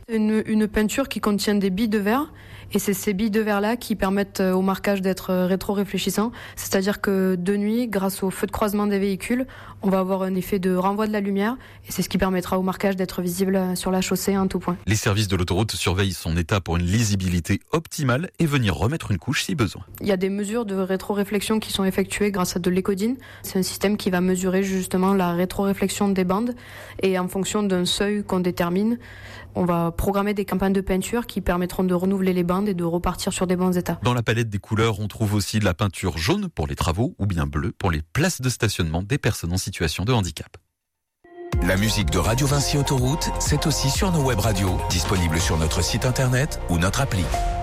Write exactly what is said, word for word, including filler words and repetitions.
Une, une peinture qui contient des billes de verre. Et c'est ces billes de verre-là qui permettent au marquage d'être rétro-réfléchissant. C'est-à-dire que de nuit, grâce au feu de croisement des véhicules, on va avoir un effet de renvoi de la lumière. Et c'est ce qui permettra au marquage d'être visible sur la chaussée en tout point. Les services de l'autoroute surveillent son état pour une lisibilité optimale et venir remettre une couche si besoin. Il y a des mesures de rétro-réflexion qui sont effectuées grâce à de l'écodine. C'est un système qui va mesurer justement la rétro-réflexion des bandes. Et en fonction d'un seuil qu'on détermine, on va programmer des campagnes de peinture qui permettront de renouveler les bandes et de repartir sur des bons états. Dans la palette des couleurs, on trouve aussi de la peinture jaune pour les travaux ou bien bleue pour les places de stationnement des personnes en situation de handicap. La musique de Radio Vinci Autoroute, c'est aussi sur nos web radios, disponibles sur notre site internet ou notre appli.